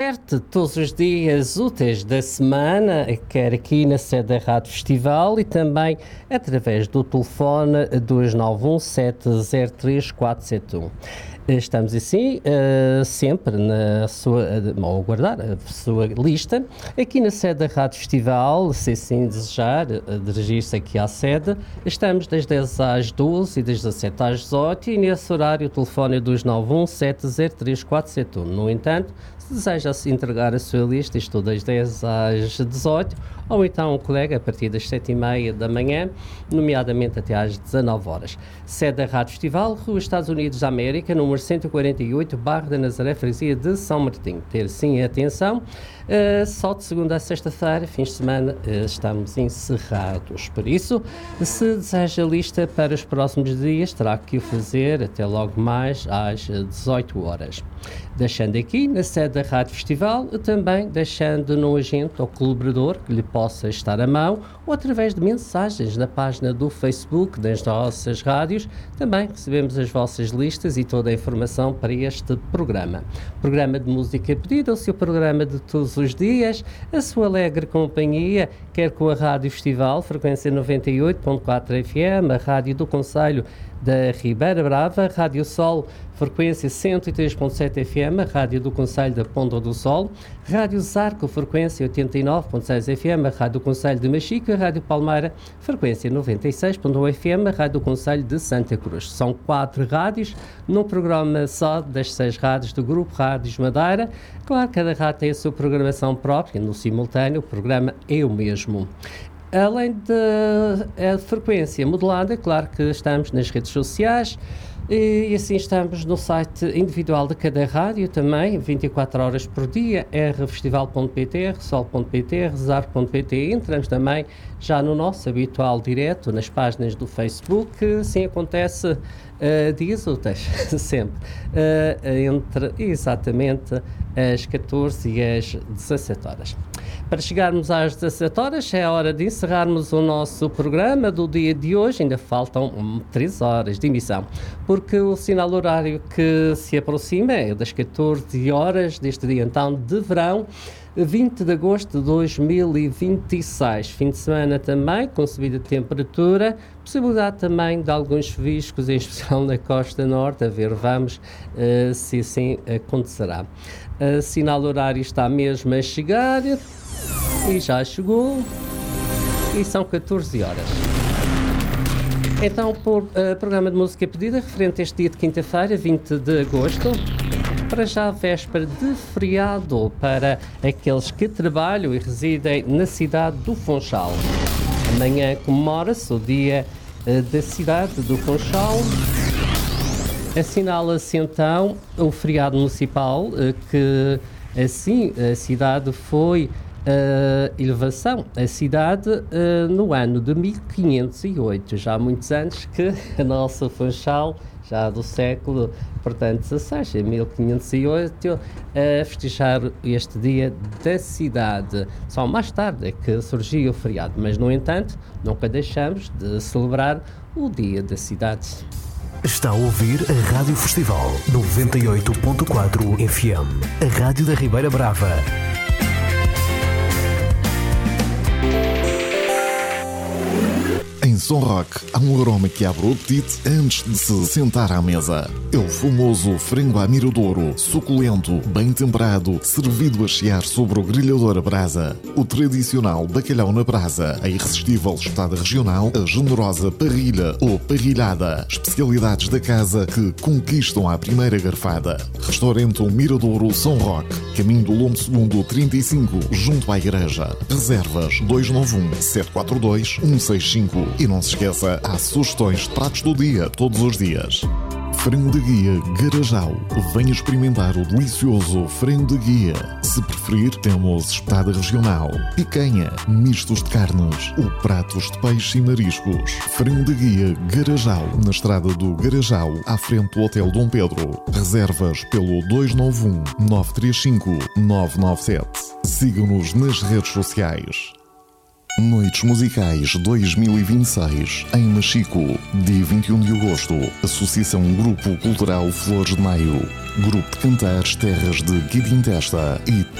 certo, todos os dias úteis da semana, quer aqui na sede da Rádio Festival e também através do telefone 291-703-471. Estamos assim sempre na sua, ao aguardar a sua lista, aqui na sede da Rádio Festival, se assim desejar, dirigir-se aqui à sede. Estamos das 10 às 12 e das 17 às 18 e nesse horário o telefone é 291-703-471. No entanto, se deseja entregar a sua lista, estou das 10 às 18, ou então um colega a partir das 7h30 da manhã, nomeadamente até às 19 horas. Sede da Rádio Festival, Rua Estados Unidos da América, número 148, Barra da Nazaré, freguesia de São Martinho. Ter sim atenção, só de segunda a sexta-feira, fins de semana, estamos encerrados. Por isso, se deseja a lista para os próximos dias, terá que o fazer até logo mais às 18 horas. Deixando aqui, na sede da Rádio Festival, também deixando no agente ou colaborador que lhe possa estar à mão, ou através de mensagens na página do Facebook das nossas rádios, também recebemos as vossas listas e toda a informação para este programa. Programa de música pedida, o seu programa de todos os dias, a sua alegre companhia, quer com a Rádio Festival, frequência 98.4 FM, a Rádio do Concelho da Ribeira Brava, Rádio Sol, frequência 103.7 FM, a Rádio do Concelho da Ponta do Sol, Rádio Zarco, frequência 89.6 FM, a Rádio do Concelho de Machico, a Rádio Palmeira, frequência 96.1 FM, a Rádio do Concelho de Santa Cruz. São 4 rádios, num programa só das 6 rádios do Grupo Rádios Madeira. Claro, cada rádio tem a sua programação própria, no simultâneo, o programa é o mesmo. Além da frequência modulada, claro que estamos nas redes sociais e assim estamos no site individual de cada rádio também, 24 horas por dia, rfestival.pt, rsol.pt, rezar.pt. Entramos também já no nosso habitual direto, nas páginas do Facebook, assim acontece dias úteis, sempre, entre exatamente as 14 e as 17 horas. Para chegarmos às 17 horas, é a hora de encerrarmos o nosso programa do dia de hoje. Ainda faltam 3 horas de emissão, porque o sinal horário que se aproxima é das 14 horas deste dia, então, de verão, 20 de agosto de 2026. Fim de semana também, com subida de temperatura, possibilidade também de alguns chuviscos, em especial na costa norte, a ver, vamos se assim acontecerá. O sinal horário está mesmo a chegar e já chegou e são 14 horas. Então, por programa de música pedida, referente a este dia de quinta-feira, 20 de agosto, para já a véspera de feriado para aqueles que trabalham e residem na cidade do Funchal. Amanhã comemora-se o dia da cidade do Funchal. Assinala-se então o feriado municipal, que assim a cidade foi elevação. A cidade no ano de 1508, já há muitos anos que a nossa Funchal, já do século, portanto, 16, em 1508, a festejar este dia da cidade. Só mais tarde é que surgiu o feriado, mas, no entanto, nunca deixamos de celebrar o dia da cidade. Está a ouvir a Rádio Festival 98.4 FM, a Rádio da Ribeira Brava. Em Som Rock, há um aroma que abre o apetite antes de se sentar à mesa. É o famoso frango à miradouro, suculento, bem temperado, servido a chiar sobre o grelhador a brasa. O tradicional bacalhau na brasa, a irresistível espetada regional, a generosa parrilha ou parrilhada. Especialidades da casa que conquistam à primeira garfada. Restaurante Miradouro Som Rock, caminho do Lombo II 35, junto à igreja. Reservas 291-742-165. E não se esqueça, há sugestões de pratos do dia, todos os dias. Frango de guia Garajal. Venha experimentar o delicioso frango de guia. Se preferir, temos espetada regional, picanha, mistos de carnes ou pratos de peixe e mariscos. Frango de guia Garajal, na estrada do Garajal, à frente do Hotel Dom Pedro. Reservas pelo 291-935-997. Siga-nos nas redes sociais. Noites Musicais 2026 em Machico, dia 21 de agosto. Associação Grupo Cultural Flores de Maio, Grupo de Cantares Terras de Guidintesta e